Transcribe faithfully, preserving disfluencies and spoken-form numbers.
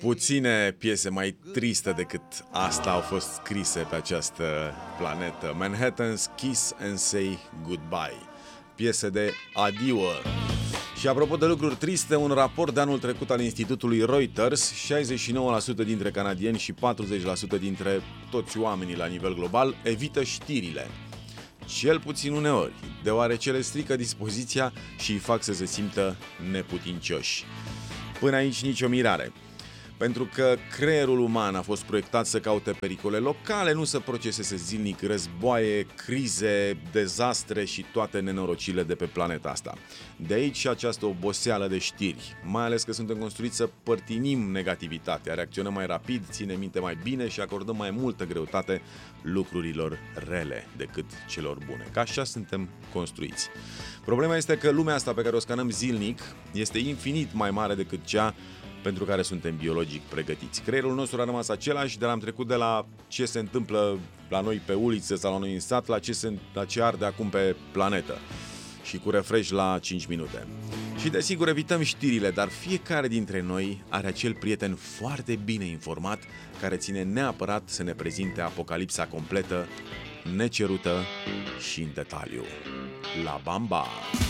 Puține piese mai triste decât asta au fost scrise pe această planetă. Manhattan's Kiss and Say Goodbye, piese de adiu. Și apropo de lucruri triste, un raport de anul trecut al Institutului Reuters, șaizeci și nouă la sută dintre canadieni și patruzeci la sută dintre toți oamenii la nivel global evită știrile. Cel puțin uneori, deoarece le strică dispoziția și îi fac să se simtă neputincioși. Până aici nicio mirare. Pentru că creierul uman a fost proiectat să caute pericole locale, nu să proceseze zilnic războaie, crize, dezastre și toate nenorocile de pe planeta asta. De aici și această oboseală de știri, mai ales că suntem construiți să părtinim negativitatea, reacționăm mai rapid, ținem minte mai bine și acordăm mai multă greutate lucrurilor rele decât celor bune. Că așa suntem construiți. Problema este că lumea asta pe care o scanăm zilnic este infinit mai mare decât cea pentru care suntem biologic pregătiți. Creierul nostru a rămas același, dar am trecut de la ce se întâmplă la noi pe uliță sau la noi în sat, la ce, se, la ce arde acum pe planetă. Și cu refresh la cinci minute. Și desigur evităm știrile, dar fiecare dintre noi are acel prieten foarte bine informat care ține neapărat să ne prezinte apocalipsa completă, necerută și în detaliu. La bamba!